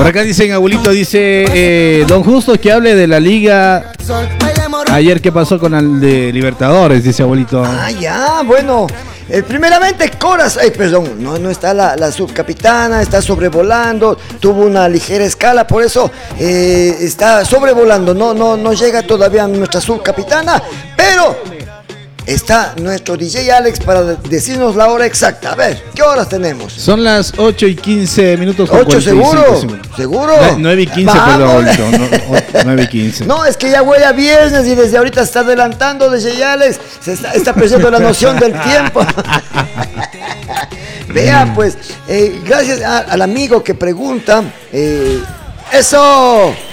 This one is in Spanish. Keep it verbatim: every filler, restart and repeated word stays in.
Por acá dicen, abuelito, dice eh, Don Justo que hable de la liga. Ayer, ¿qué pasó con el de Libertadores? Dice abuelito. Ah, ya, bueno. Eh, primeramente, Coras, ay, perdón, no, no está la, la subcapitana, está sobrevolando, tuvo una ligera escala, por eso eh, está sobrevolando, no, no, no llega todavía nuestra subcapitana, pero está nuestro D J Alex para decirnos la hora exacta. A ver, ¿qué horas tenemos? Son las ocho y quince minutos. ¿ocho seguro? ¿Seguro? nueve y quince, perdón, abuelito. nueve y quince. No, es que ya huele a viernes y desde ahorita está adelantando D J Alex. Se está, está perdiendo la noción del tiempo. Vea, pues, eh, gracias a, al amigo que pregunta. Eh, ¡Eso!